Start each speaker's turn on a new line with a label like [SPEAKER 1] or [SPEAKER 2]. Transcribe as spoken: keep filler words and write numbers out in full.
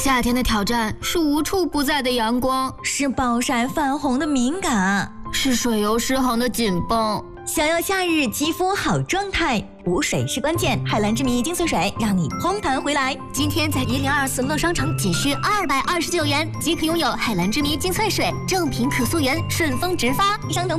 [SPEAKER 1] 夏天的挑战是无处不在的阳光，
[SPEAKER 2] 是暴晒泛红的敏感，
[SPEAKER 1] 是水油失衡的紧绷。
[SPEAKER 2] 想要夏日肌肤好状态，补水是关键。海蓝之谜精粹水让你嘭弹回来。
[SPEAKER 3] 今天在一零二四乐商城仅需二百二十九元即可拥有海蓝之谜精粹水，正品可溯源，顺丰直发。
[SPEAKER 2] 商城